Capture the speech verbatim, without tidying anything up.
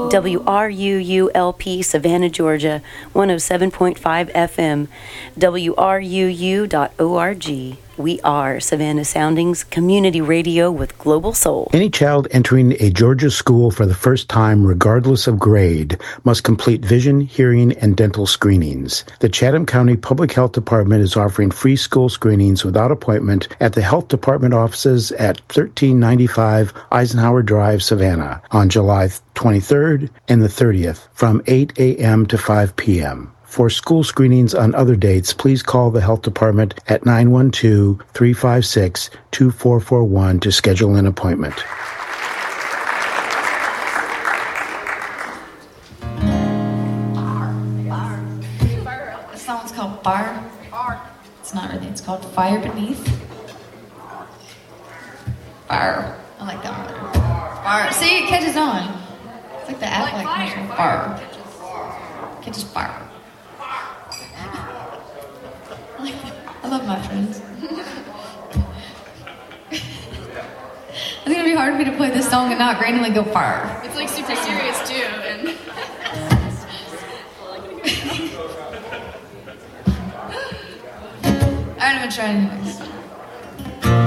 W R U U L P, Savannah, Georgia, one oh seven point five F M, W R U U dot org. We are Savannah Soundings Community Radio with Global Soul. Any child entering a Georgia school for the first time, regardless of grade, must complete vision, hearing, and dental screenings. The Chatham County Public Health Department is offering free school screenings without appointment at the Health Department offices at thirteen ninety-five Eisenhower Drive, Savannah, on July twenty-third and the thirtieth from eight a.m. to five p.m. For school screenings on other dates, please call the Health Department at nine one two, three five six, two four four one to schedule an appointment. The song's called Fire. It's not really, it's called Fire Beneath. Fire. I like that one better. Fire. See, it catches on. It's like the Affleck commercial. Fire. Catches fire. I love my friends. It's gonna be hard for me to play this song and not randomly go fire. It's like super serious too, and alright, I'm gonna try it anyways.